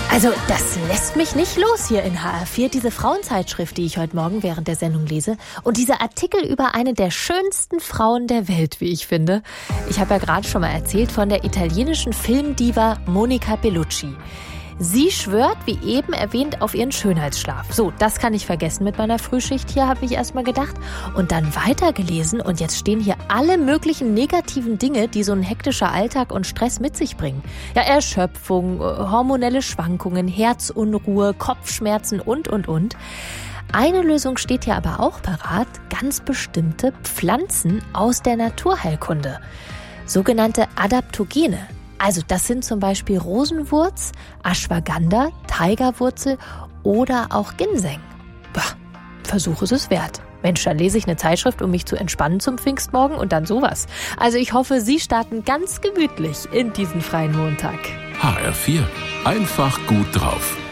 Also, das lässt mich nicht los hier in HR4, diese Frauenzeitschrift, die ich heute Morgen während der Sendung lese. Und dieser Artikel über eine der schönsten Frauen der Welt, wie ich finde. Ich habe ja gerade schon mal erzählt von der italienischen Filmdiva Monica Bellucci. Sie schwört, wie eben erwähnt, auf ihren Schönheitsschlaf. So, das kann ich vergessen mit meiner Frühschicht hier, habe ich erstmal gedacht. Und dann weitergelesen und jetzt stehen hier alle möglichen negativen Dinge, die so ein hektischer Alltag und Stress mit sich bringen. Ja, Erschöpfung, hormonelle Schwankungen, Herzunruhe, Kopfschmerzen und. Eine Lösung steht hier aber auch parat, ganz bestimmte Pflanzen aus der Naturheilkunde. Sogenannte Adaptogene. Also das sind zum Beispiel Rosenwurz, Ashwagandha, Tigerwurzel oder auch Ginseng. Bah, Versuch ist es wert. Mensch, dann lese ich eine Zeitschrift, um mich zu entspannen zum Pfingstmorgen und dann sowas. Also ich hoffe, Sie starten ganz gemütlich in diesen freien Montag. HR4. Einfach gut drauf.